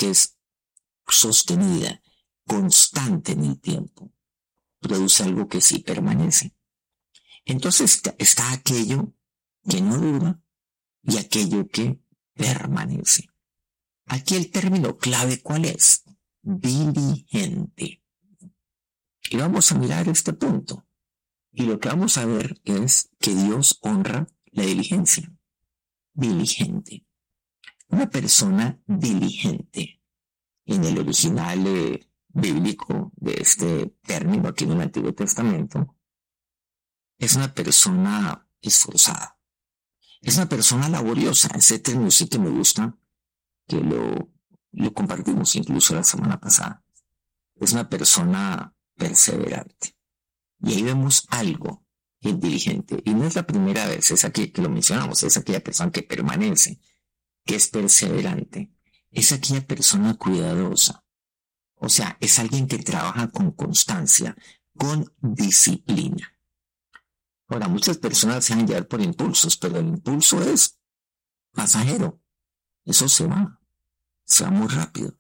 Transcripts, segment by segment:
que es sostenida, constante en el tiempo, produce algo que sí permanece. Entonces está aquello que no dura y aquello que permanece. Aquí el término clave, ¿cuál es? Diligente. Y vamos a mirar este punto. Y lo que vamos a ver es que Dios honra la diligencia. Diligente. Una persona diligente. En el original bíblico de este término aquí en el Antiguo Testamento, es una persona esforzada. Es una persona laboriosa. Ese término sí que me gusta, que lo compartimos incluso la semana pasada. Es una persona perseverante. Y ahí vemos algo diligente. Y no es la primera vez, es aquí que lo mencionamos, es aquella persona que permanece, que es perseverante. Es aquella persona cuidadosa. O sea, es alguien que trabaja con constancia, con disciplina. Ahora, muchas personas se van a llevar por impulsos, pero el impulso es pasajero. Eso se va muy rápido.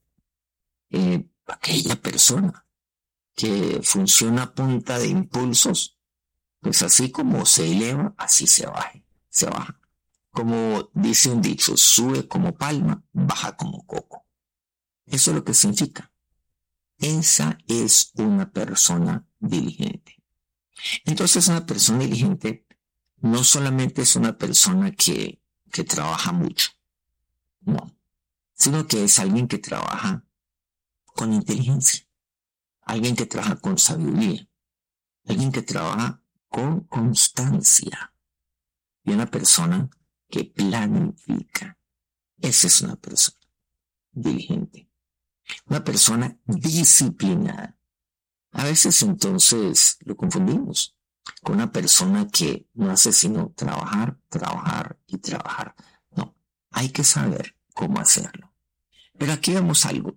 Aquella persona que funciona a punta de impulsos, pues así como se eleva, así se baja. Como dice un dicho, sube como palma, baja como coco. Eso es lo que significa. Esa es una persona diligente. Entonces, una persona diligente no solamente es una persona que trabaja mucho, no, sino que es alguien que trabaja con inteligencia, alguien que trabaja con sabiduría, alguien que trabaja con constancia y una persona que planifica. Esa es una persona diligente, una persona disciplinada. A veces entonces lo confundimos con una persona que no hace sino trabajar, trabajar y trabajar. No, hay que saber cómo hacerlo. Pero aquí vemos algo.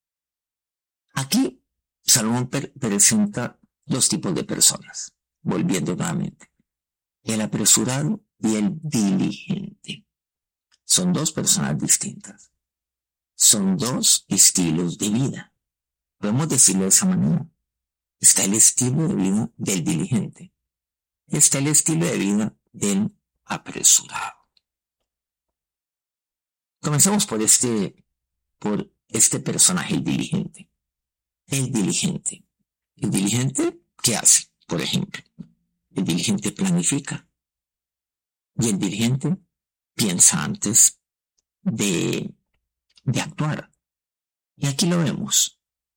Aquí Salomón presenta dos tipos de personas, volviendo nuevamente. El apresurado y el diligente. Son dos personas distintas. Son dos estilos de vida. Podemos decirlo de esa manera. Está el estilo de vida del diligente. Está el estilo de vida del apresurado. Comencemos por este personaje, el diligente. El diligente. ¿El diligente qué hace? Por ejemplo, el diligente planifica. Y el diligente piensa antes de actuar. Y aquí lo vemos.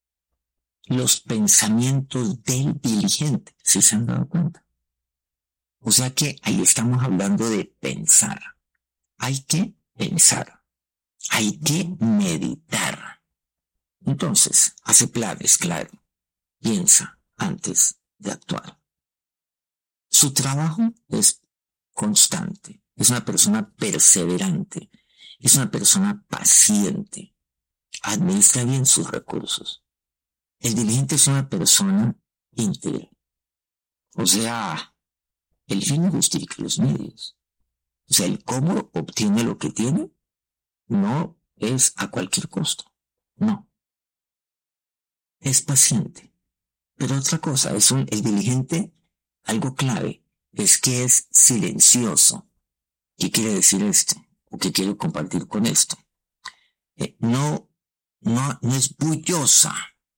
Los pensamientos del diligente, ¿sí se han dado cuenta? O sea que ahí estamos hablando de pensar. Hay que pensar. Hay que meditar. Entonces, hace planes, claro. Piensa antes de actuar. Su trabajo es constante. Es una persona perseverante. Es una persona paciente. Administra bien sus recursos. El diligente es una persona íntegra. O sea, el fin no justifica los medios. O sea, el cómo obtiene lo que tiene no es a cualquier costo. No. Es paciente. Pero otra cosa, el diligente, algo clave, es que es silencioso. ¿Qué quiere decir esto? ¿O qué quiero compartir con esto? No es bullosa.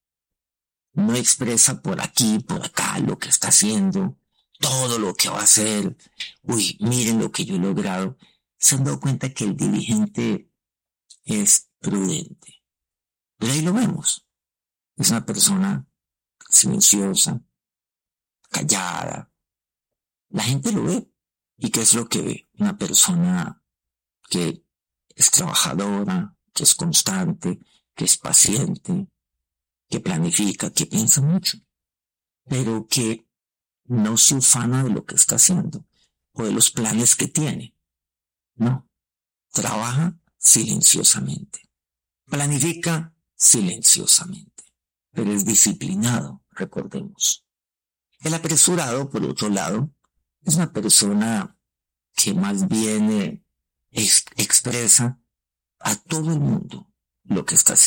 No expresa por aquí, por acá lo que está haciendo, todo lo que va a hacer. Uy, miren lo que yo he logrado. Se han dado cuenta que el diligente es prudente. Pero ahí lo vemos. Es una persona silenciosa, callada. La gente lo ve. ¿Y qué es lo que ve? Una persona que es trabajadora, que es constante, que es paciente, que planifica, que piensa mucho, pero que no se ufana de lo que está haciendo o de los planes que tiene. No, trabaja silenciosamente, planifica silenciosamente, pero es disciplinado, recordemos. El apresurado, por otro lado, es una persona que más bien expresa a todo el mundo lo que está haciendo.